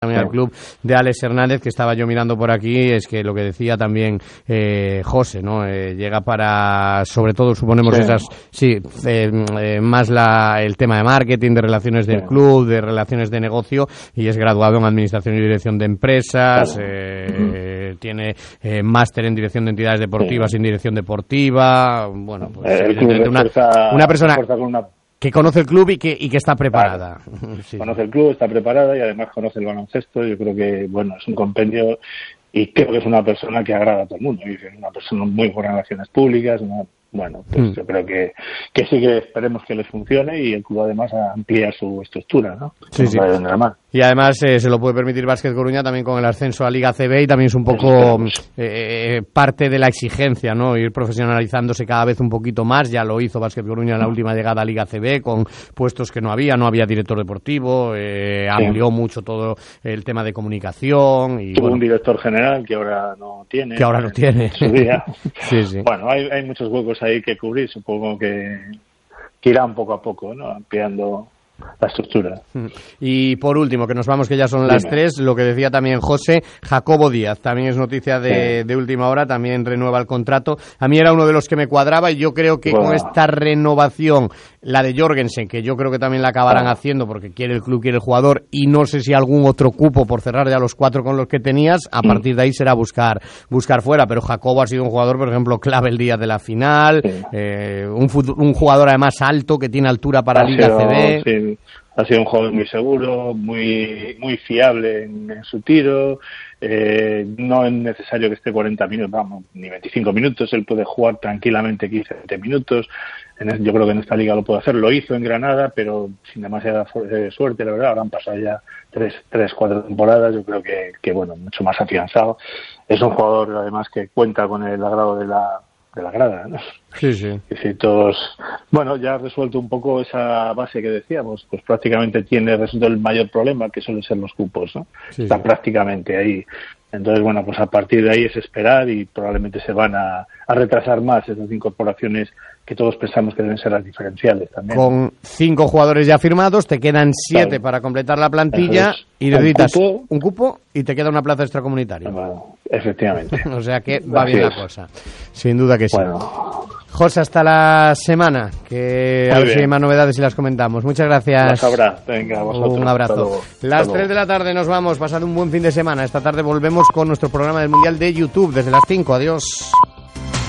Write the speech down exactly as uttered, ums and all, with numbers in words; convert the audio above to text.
también al club de Alex Hernández, que estaba yo mirando por aquí, es que lo que decía también eh, José, ¿no? Eh, llega para, sobre todo, suponemos sí. esas, sí, eh, eh, más la, el tema de marketing, de relaciones del sí. club, de relaciones de negocio, y es graduado en Administración y Dirección de Empresas, claro. eh, uh-huh. tiene eh, máster en Dirección de Entidades Deportivas sí. y en Dirección Deportiva, bueno, pues el evidentemente una, fuerza, una persona... Una... que conoce el club y que y que está preparada. Claro. Sí. Conoce el club, está preparada y además conoce el baloncesto. Yo creo que, bueno, es un compendio y creo que es una persona que agrada a todo el mundo. Es una persona muy buena en relaciones públicas, una, bueno, pues mm. yo creo que, que sí que esperemos que les funcione y el club además amplía su estructura, ¿no? Sí, sí. Y además eh, se lo puede permitir Básquet Coruña también con el ascenso a Liga C B y también es un poco eh, parte de la exigencia, ¿no? Ir profesionalizándose cada vez un poquito más. Ya lo hizo Básquet Coruña en la última llegada a Liga C B con puestos que no había, no había director deportivo, eh, sí. amplió mucho todo el tema de comunicación. Y, Tuvo bueno, un director general que ahora no tiene. Que ahora no tiene. Su día. sí, sí. Bueno, hay, hay muchos huecos ahí que cubrir, supongo que, que irán poco a poco, ¿no? Ampliando la estructura. Y por último, que nos vamos, que ya son las Dime. tres, lo que decía también José, Jacobo Díaz, también es noticia de, sí. de última hora, también renueva el contrato. A mí era uno de los que me cuadraba y yo creo que bueno. con esta renovación, la de Jorgensen, que yo creo que también la acabarán ah. haciendo porque quiere el club, quiere el jugador, y no sé si algún otro cupo por cerrar ya los cuatro con los que tenías, a partir de ahí será buscar buscar fuera, pero Jacobo ha sido un jugador, por ejemplo, clave el día de la final, sí. eh, un, un jugador además alto, que tiene altura para ha Liga sido, C B. Sí. Ha sido un jugador muy seguro, muy muy fiable en, en su tiro. Eh, no es necesario que esté cuarenta minutos, vamos, ni veinticinco minutos. Él puede jugar tranquilamente quince, veinte minutos. En el, yo creo que en esta liga lo puede hacer. Lo hizo en Granada, pero sin demasiada suerte, la verdad. Ahora han pasado ya tres, tres, cuatro temporadas. Yo creo que, que bueno, mucho más afianzado. Es un jugador, además, que cuenta con el agrado de la de la grada, ¿no? Sí, sí. Es decir, todos, bueno, ya ha resuelto un poco esa base que decíamos, pues prácticamente tiene resuelto el mayor problema, que suelen ser los cupos, ¿no? Sí, Está sí. prácticamente ahí. Entonces, bueno, pues a partir de ahí es esperar y probablemente se van a, a retrasar más esas incorporaciones que todos pensamos que deben ser las diferenciales también. Con cinco jugadores ya firmados, te quedan siete claro. para completar la plantilla. Entonces, y necesitas un cupo, un cupo y te queda una plaza extracomunitaria. Bueno, efectivamente. O sea que va Así bien es. la cosa. Sin duda que sí. Bueno. José, hasta la semana, que Muy a ver bien. si hay más novedades y las comentamos. Muchas gracias. Las habrá. Venga, vosotros. Un abrazo. Las tres de la tarde nos vamos, pasad un buen fin de semana. Esta tarde volvemos con nuestro programa del Mundial de YouTube desde las cinco. Adiós.